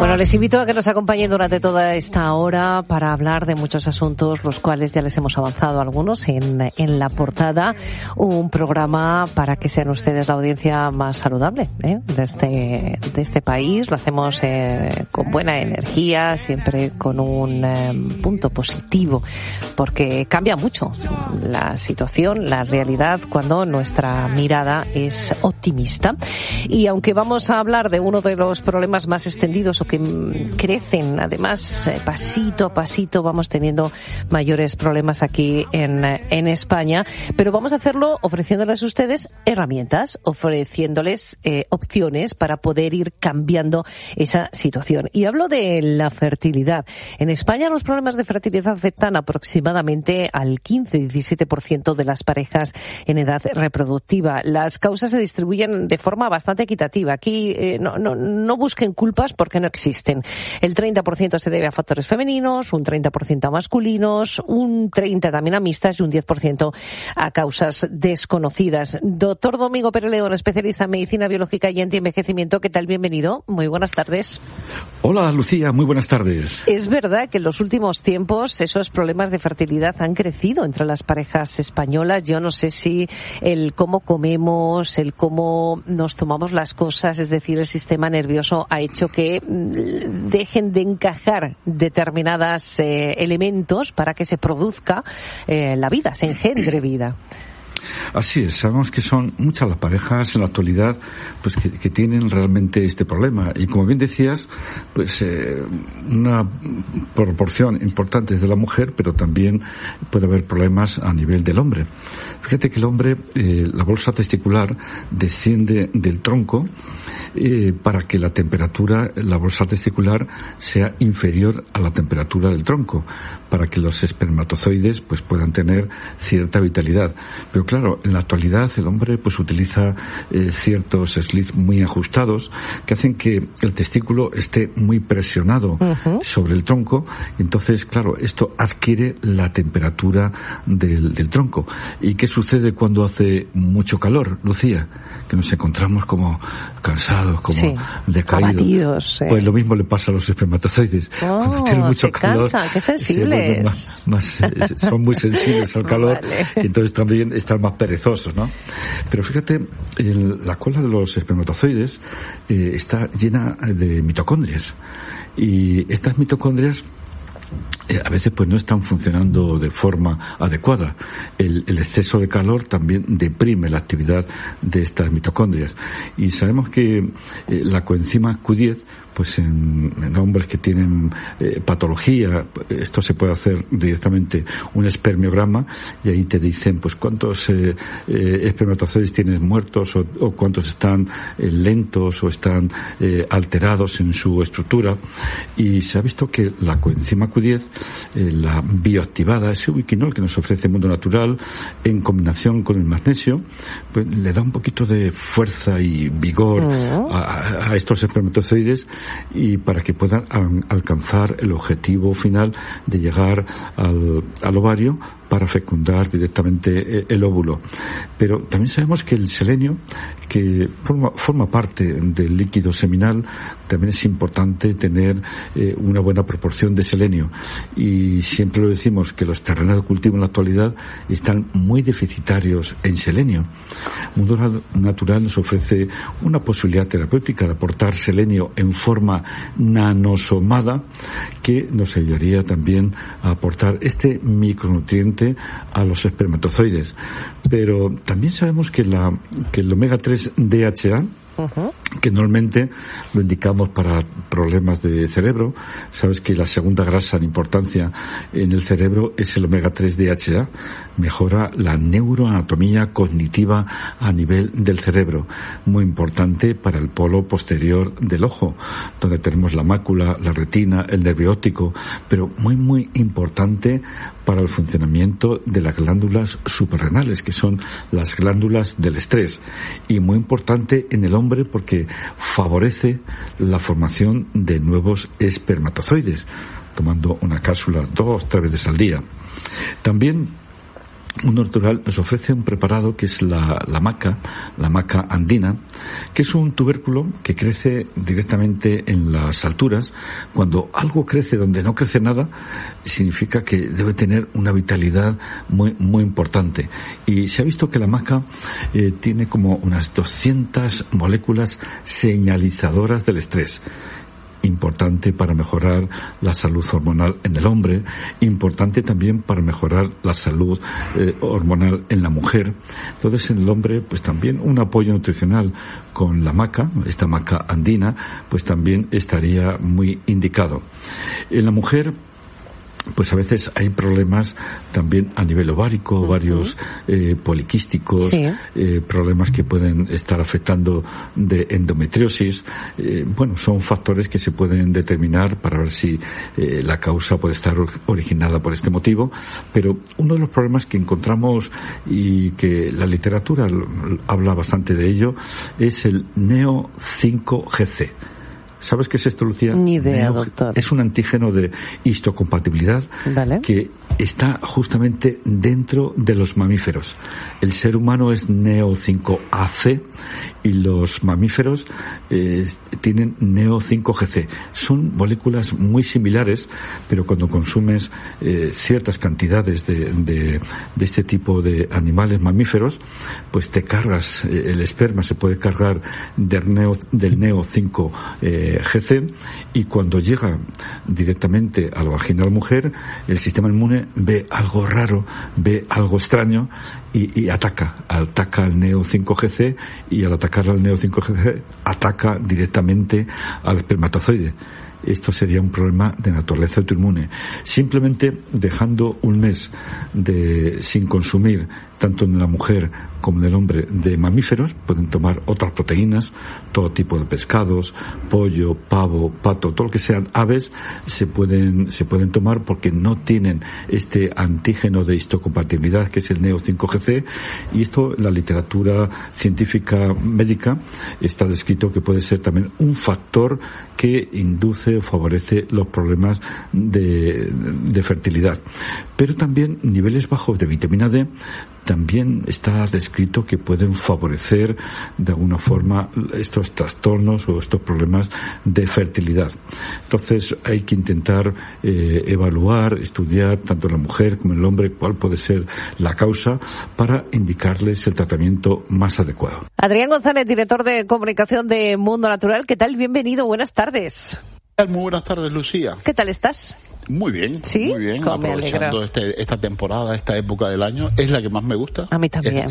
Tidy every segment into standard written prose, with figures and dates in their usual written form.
Bueno, les invito a que nos acompañen durante toda esta hora para hablar de muchos asuntos, los cuales ya les hemos avanzado algunos en la portada. Un programa para que sean ustedes la audiencia más saludable de este país. Lo hacemos con buena energía, siempre con un punto positivo, porque cambia mucho la situación, la realidad, cuando nuestra mirada es optimista. Y aunque vamos a hablar de uno de los problemas más extendidos o que crecen, además, pasito a pasito vamos teniendo mayores problemas aquí en España, pero vamos a hacerlo ofreciéndoles a ustedes herramientas, ofreciéndoles opciones para poder ir cambiando esa situación. Y hablo de la fertilidad. En España los problemas de fertilidad afectan aproximadamente al 15-17% de las parejas en edad reproductiva. Las causas se distribuyen de forma bastante equitativa. Aquí no busquen culpas porque no existen. El 30% se debe a factores femeninos, un 30% a masculinos, un 30% también a mixtas y un 10% a causas desconocidas. Doctor Domingo Pérez León, especialista en medicina biológica y antienvejecimiento, ¿qué tal? Bienvenido. Muy buenas tardes. Hola, Lucía, muy buenas tardes. Es verdad que en los últimos tiempos esos problemas de fertilidad han crecido entre las parejas españolas. Yo no sé si el cómo comemos, el cómo nos tomamos las cosas, es decir, el sistema nervioso ha hecho que dejen de encajar determinados elementos para que se produzca la vida, se engendre vida. Así es, sabemos que son muchas las parejas en la actualidad pues que tienen realmente este problema, y como bien decías, pues una proporción importante es de la mujer, pero también puede haber problemas a nivel del hombre. Fíjate que el hombre, la bolsa testicular desciende del tronco para que la temperatura, la bolsa testicular, sea inferior a la temperatura del tronco, para que los espermatozoides pues puedan tener cierta vitalidad. Pero claro, en la actualidad el hombre pues utiliza ciertos slits muy ajustados que hacen que el testículo esté muy presionado sobre el tronco, y entonces, claro, esto adquiere la temperatura del tronco. ¿Y qué sucede cuando hace mucho calor, Lucía? Que nos encontramos como cansados, como decaídos. Abatidos, Pues lo mismo le pasa a los espermatozoides. Cuando tienen mucho calor, qué sensibles. Son muy sensibles al calor, y entonces también están más perezosos, ¿no? Pero fíjate, la cola de los espermatozoides está llena de mitocondrias, y estas mitocondrias a veces pues no están funcionando de forma adecuada. El exceso de calor también deprime la actividad de estas mitocondrias, y sabemos que la coenzima Q10 pues en hombres que tienen patología, esto se puede hacer directamente un espermiograma, y ahí te dicen pues cuántos espermatozoides tienes muertos o cuántos están lentos o están alterados en su estructura. Y se ha visto que la coenzima Q10, la bioactivada, ese ubiquinol que nos ofrece el mundo natural en combinación con el magnesio, pues le da un poquito de fuerza y vigor a estos espermatozoides, y para que puedan alcanzar el objetivo final de llegar al ovario para fecundar directamente el óvulo. Pero también sabemos que el selenio, que forma parte del líquido seminal, también es importante tener una buena proporción de selenio, y siempre lo decimos que los terrenos de cultivo en la actualidad están muy deficitarios en selenio. El mundo natural nos ofrece una posibilidad terapéutica de aportar selenio en forma nanosomada, que nos ayudaría también a aportar este micronutriente a los espermatozoides. Pero también sabemos que el omega 3 DHA, que normalmente lo indicamos para problemas de cerebro. Sabes que la segunda grasa en importancia en el cerebro es el omega 3 DHA. Mejora la neuroanatomía cognitiva a nivel del cerebro. Muy importante para el polo posterior del ojo, donde tenemos la mácula, la retina, el nervio óptico, pero muy, muy importante para el funcionamiento de las glándulas suprarrenales, que son las glándulas del estrés, y muy importante en el hombre porque favorece la formación de nuevos espermatozoides, tomando una cápsula 2-3 veces al día. También Mundo Natural nos ofrece un preparado que es la maca andina, que es un tubérculo que crece directamente en las alturas. Cuando algo crece donde no crece nada, significa que debe tener una vitalidad muy, muy importante. Y se ha visto que la maca tiene como unas 200 moléculas señalizadoras del estrés. Importante para mejorar la salud hormonal en el hombre, importante también para mejorar la salud hormonal en la mujer. Entonces, en el hombre, pues también un apoyo nutricional con la maca, esta maca andina, pues también estaría muy indicado. En la mujer, pues a veces hay problemas también a nivel ovárico, ovarios poliquísticos, problemas que pueden estar afectando de endometriosis. Bueno, son factores que se pueden determinar para ver si la causa puede estar originada por este motivo, pero uno de los problemas que encontramos y que la literatura habla bastante de ello es el Neo5Gc. ¿Sabes qué es esto, Lucía? Ni idea, doctor. Es un antígeno de histocompatibilidad que está justamente dentro de los mamíferos. El ser humano es Neo5AC y los mamíferos tienen Neo5Gc. Son moléculas muy similares, pero cuando consumes ciertas cantidades de este tipo de animales mamíferos, pues te cargas, el esperma se puede cargar del Neo5Gc, y cuando llega directamente a la vagina de la mujer, el sistema inmune ve algo raro, ve algo extraño y ataca al Neo5Gc, y al atacar al Neo5Gc ataca directamente al espermatozoide. Esto sería un problema de naturaleza autoinmune. Simplemente dejando un mes sin consumir, tanto en la mujer como en el hombre, de mamíferos, pueden tomar otras proteínas, todo tipo de pescados, pollo, pavo, pato, todo lo que sean aves, se pueden tomar porque no tienen este antígeno de histocompatibilidad que es el Neo5Gc, y esto en la literatura científica médica está descrito que puede ser también un factor que induce o favorece los problemas de fertilidad. Pero también niveles bajos de vitamina D también está descrito que pueden favorecer de alguna forma estos trastornos o estos problemas de fertilidad. Entonces hay que intentar evaluar, estudiar tanto en la mujer como en el hombre cuál puede ser la causa para indicarles el tratamiento más adecuado. Adrián González, director de comunicación de Mundo Natural, ¿qué tal? Bienvenido, buenas tardes. Muy buenas tardes, Lucía. ¿Qué tal estás? Muy bien, ¿sí? Muy bien, aprovechando esta temporada, esta época del año, es la que más me gusta. A mí también.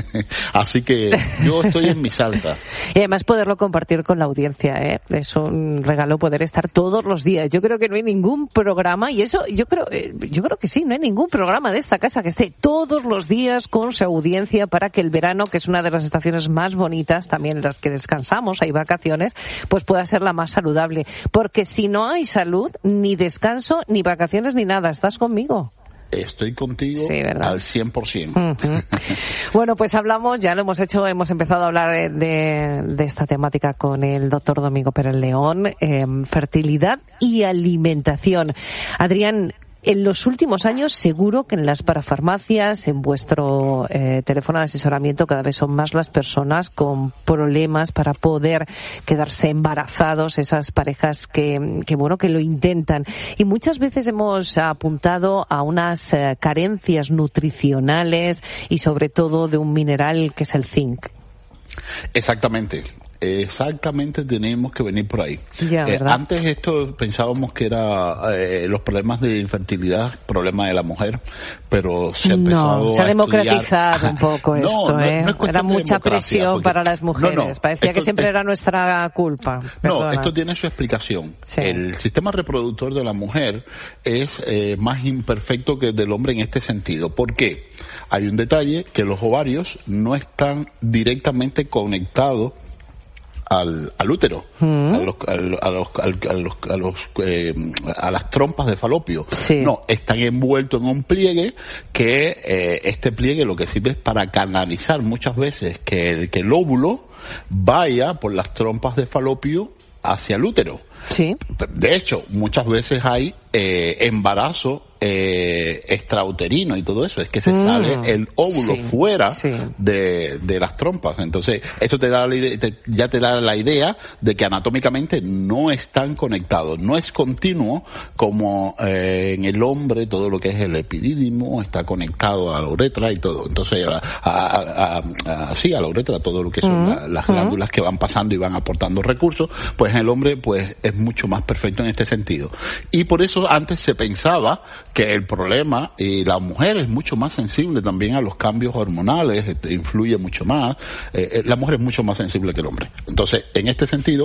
Así que yo estoy en mi salsa. Y además poderlo compartir con la audiencia, es un regalo poder estar todos los días. Yo creo que no hay ningún programa, y eso yo creo que sí, no hay ningún programa de esta casa que esté todos los días con su audiencia para que el verano, que es una de las estaciones más bonitas, también las que descansamos, hay vacaciones, pues pueda ser la más saludable. Porque si no hay salud, ni descanso, ni vacaciones, ni nada. ¿Estás conmigo? Estoy contigo, sí, ¿verdad? Al 100%. Uh-huh. Bueno, pues hablamos, ya lo hemos hecho, hemos empezado a hablar de esta temática con el doctor Domingo Pérez León, fertilidad y alimentación. Adrián, en los últimos años, seguro que en las parafarmacias, en vuestro teléfono de asesoramiento, cada vez son más las personas con problemas para poder quedarse embarazados, esas parejas que lo intentan. Y muchas veces hemos apuntado a unas carencias nutricionales y sobre todo de un mineral que es el zinc. Exactamente, tenemos que venir por ahí. Ya, antes esto pensábamos que era los problemas de infertilidad, problema de la mujer, pero se ha empezado se ha democratizado estudiar. un poco esto, no es era mucha presión porque, para las mujeres, parecía que siempre era nuestra culpa. Perdona. No, esto tiene su explicación. Sí. El sistema reproductor de la mujer es más imperfecto que el del hombre en este sentido. ¿Por qué? Hay un detalle, que los ovarios no están directamente conectados al útero, a las trompas de falopio. Sí. No, están envueltos en un pliegue que este pliegue lo que sirve es para canalizar muchas veces que el óvulo vaya por las trompas de falopio hacia el útero. Sí. De hecho, muchas veces hay embarazo extrauterino y todo eso, es que se sale el óvulo fuera de las trompas. Entonces, eso te da ya te da la idea de que anatómicamente no están conectados, no es continuo como en el hombre todo lo que es el epidídimo está conectado a la uretra y todo. Entonces, a la uretra, todo lo que son las glándulas que van pasando y van aportando recursos, pues en el hombre pues es mucho más perfecto en este sentido. Y por eso antes se pensaba que el problema, y la mujer es mucho más sensible también a los cambios hormonales, influye mucho más, la mujer es mucho más sensible que el hombre. Entonces, en este sentido,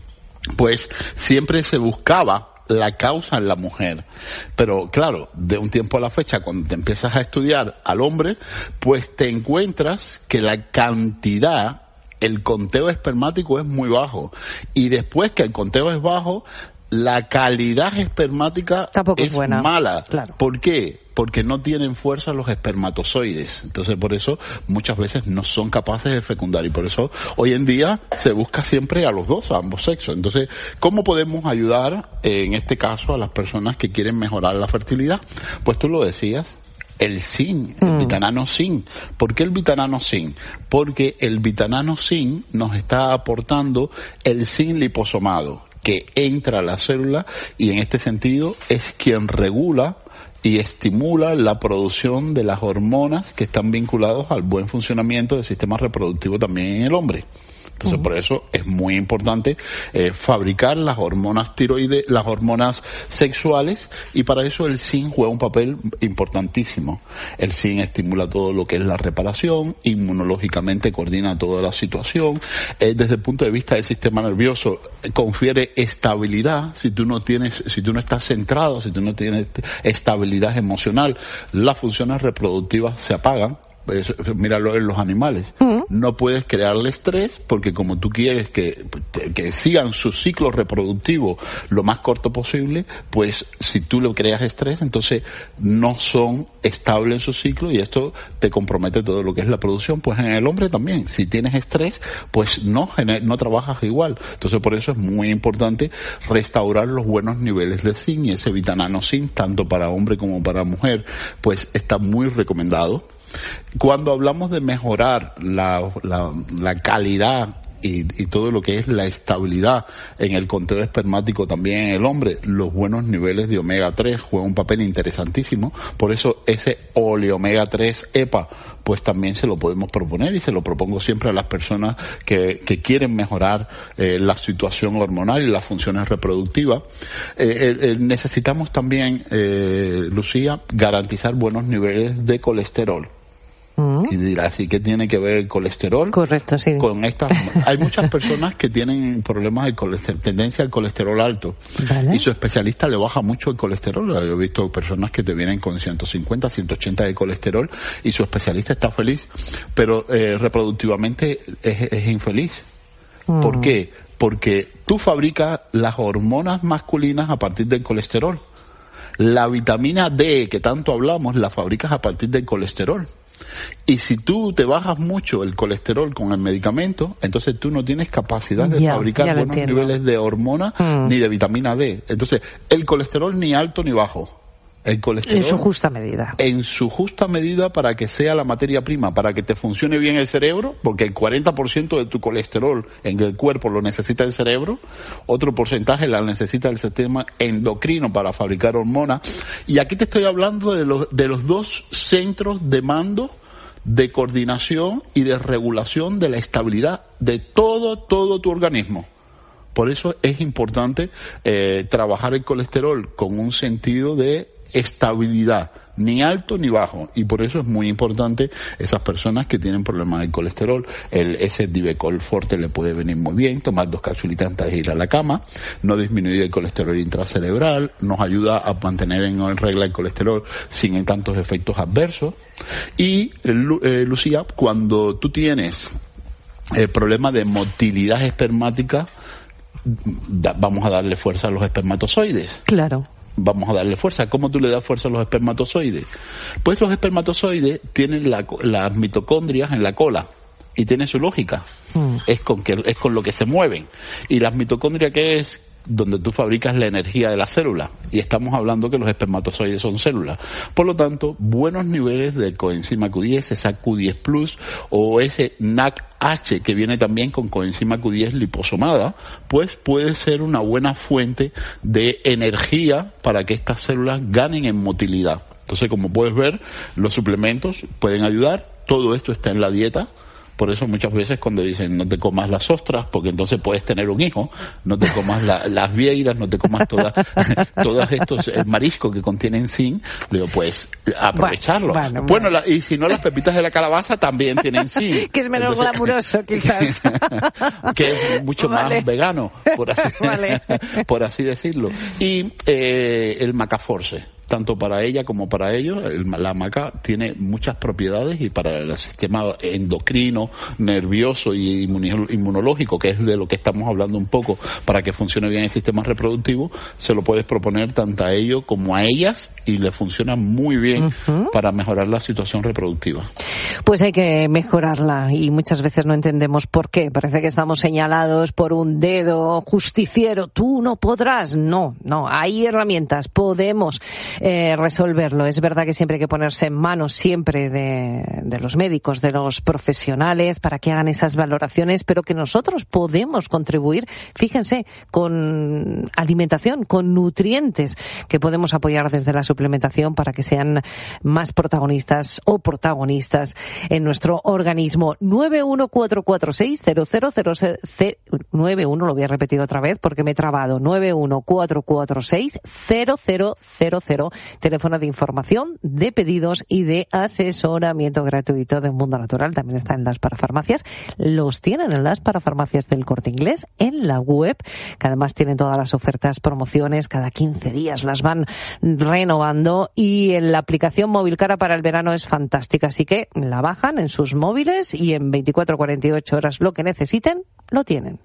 pues siempre se buscaba la causa en la mujer. Pero claro, de un tiempo a la fecha, cuando te empiezas a estudiar al hombre, pues te encuentras que la cantidad, el conteo espermático es muy bajo. Y después que el conteo es bajo, la calidad espermática tampoco es buena. Mala. Claro. ¿Por qué? Porque no tienen fuerza los espermatozoides. Entonces, por eso muchas veces no son capaces de fecundar. Y por eso hoy en día se busca siempre a los dos, a ambos sexos. Entonces, ¿cómo podemos ayudar en este caso a las personas que quieren mejorar la fertilidad? Pues tú lo decías. El zinc, el vitanano zinc. ¿Por qué el vitanano zinc? Porque el vitanano zinc nos está aportando el zinc liposomado, que entra a la célula y en este sentido es quien regula y estimula la producción de las hormonas que están vinculadas al buen funcionamiento del sistema reproductivo también en el hombre. Entonces, por eso es muy importante fabricar las hormonas tiroides, las hormonas sexuales, y para eso el zinc juega un papel importantísimo. El zinc estimula todo lo que es la reparación, inmunológicamente coordina toda la situación, desde el punto de vista del sistema nervioso confiere estabilidad. Si tú no estás centrado, si tú no tienes estabilidad emocional, las funciones reproductivas se apagan. Míralo en los animales. No puedes crearle estrés porque como tú quieres que sigan su ciclo reproductivo lo más corto posible, pues si tú le creas estrés, entonces no son estables en su ciclo y esto te compromete todo lo que es la producción. Pues en el hombre también, si tienes estrés, pues no trabajas igual. Entonces por eso es muy importante restaurar los buenos niveles de zinc, y ese vitanano zinc, tanto para hombre como para mujer, pues está muy recomendado. Cuando hablamos de mejorar la calidad y todo lo que es la estabilidad en el conteo espermático también en el hombre, los buenos niveles de omega 3 juegan un papel interesantísimo. Por eso ese oleomega 3 EPA pues también se lo podemos proponer, y se lo propongo siempre a las personas que quieren mejorar la situación hormonal y las funciones reproductivas. Necesitamos también, Lucía, garantizar buenos niveles de colesterol. Y dirás, ¿y qué tiene que ver el colesterol? Correcto, sí. Con estas, hay muchas personas que tienen problemas de colesterol, tendencia al colesterol alto. ¿Vale? Y su especialista le baja mucho el colesterol. Yo he visto personas que te vienen con 150, 180 de colesterol y su especialista está feliz, pero reproductivamente es infeliz. ¿Por qué? Porque tú fabricas las hormonas masculinas a partir del colesterol. La vitamina D que tanto hablamos la fabricas a partir del colesterol. Y si tú te bajas mucho el colesterol con el medicamento, entonces tú no tienes capacidad de fabricar buenos niveles de hormona ni de vitamina D. Entonces, el colesterol ni alto ni bajo. El colesterol en su justa medida. En su justa medida, para que sea la materia prima, para que te funcione bien el cerebro, porque el 40% de tu colesterol en el cuerpo lo necesita el cerebro, otro porcentaje la necesita el sistema endocrino para fabricar hormonas. Y aquí te estoy hablando de los dos centros de mando, de coordinación y de regulación de la estabilidad de todo tu organismo. Por eso es importante trabajar el colesterol con un sentido de estabilidad, ni alto ni bajo, y por eso es muy importante esas personas que tienen problemas de colesterol. Ese Divecol Forte le puede venir muy bien, tomar 2 capsulitas antes de ir a la cama, no disminuir el colesterol intracerebral, nos ayuda a mantener en regla el colesterol sin tantos efectos adversos. Y Lucía, cuando tú tienes problemas de motilidad espermática, vamos a darle fuerza a los espermatozoides. Claro. Vamos a darle fuerza. ¿Cómo tú le das fuerza a los espermatozoides? Pues los espermatozoides tienen las mitocondrias en la cola y tiene su lógica. Es con lo que se mueven. Y las mitocondrias, ¿qué es? donde tú fabricas la energía de la célula, y estamos hablando que los espermatozoides son células. Por lo tanto, buenos niveles de coenzima Q10, esa Q10 Plus, o ese NAC-H que viene también con coenzima Q10 liposomada, pues puede ser una buena fuente de energía para que estas células ganen en motilidad. Entonces, como puedes ver, los suplementos pueden ayudar. Todo esto está en la dieta. Por eso muchas veces cuando dicen no te comas las ostras, porque entonces puedes tener un hijo, no te comas las vieiras, no te comas todos estos mariscos que contienen zinc, digo, pues aprovecharlo. Bueno, y si no, las pepitas de la calabaza también tienen zinc. Que es menos glamuroso, quizás. Que es mucho más vegano, por así decirlo. Y el macaforce. Tanto para ella como para ellos, la maca tiene muchas propiedades, y para el sistema endocrino, nervioso y inmunológico, que es de lo que estamos hablando un poco, para que funcione bien el sistema reproductivo, se lo puedes proponer tanto a ellos como a ellas, y le funciona muy bien para mejorar la situación reproductiva. Pues hay que mejorarla, y muchas veces no entendemos por qué. Parece que estamos señalados por un dedo justiciero. Tú no podrás. No, hay herramientas, podemos resolverlo. Es verdad que siempre hay que ponerse en manos siempre de los médicos, de los profesionales, para que hagan esas valoraciones, pero que nosotros podemos contribuir, fíjense, con alimentación, con nutrientes, que podemos apoyar desde la suplementación para que sean más protagonistas en nuestro organismo. 914460000, lo voy a repetir otra vez porque me he trabado, 914460000, teléfono de información, de pedidos y de asesoramiento gratuito de Mundo Natural. También está en las parafarmacias. Los tienen en las parafarmacias del Corte Inglés, en la web, que además tienen todas las ofertas, promociones, cada 15 días las van renovando, y en la aplicación móvil cara para el verano es fantástica, así que la bajan en sus móviles y en 24 o 48 horas lo que necesiten, lo tienen.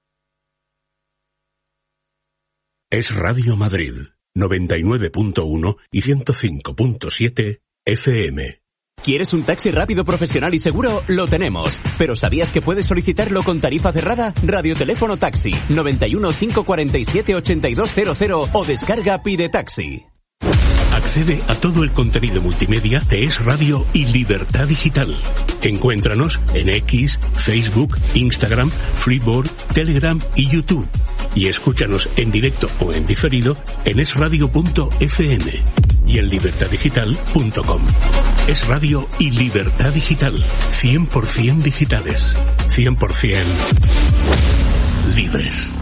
Es Radio Madrid, 99.1 y 105.7 FM. ¿Quieres un taxi rápido, profesional y seguro? Lo tenemos. ¿Pero sabías que puedes solicitarlo con tarifa cerrada? Radioteléfono Taxi, 91 547 8200 o descarga Pide Taxi. Accede a todo el contenido multimedia de Es Radio y Libertad Digital. Encuéntranos en X, Facebook, Instagram, Freeboard, Telegram y YouTube. Y escúchanos en directo o en diferido en esradio.fm y en libertaddigital.com. Es Radio y Libertad Digital. 100% digitales. 100% libres.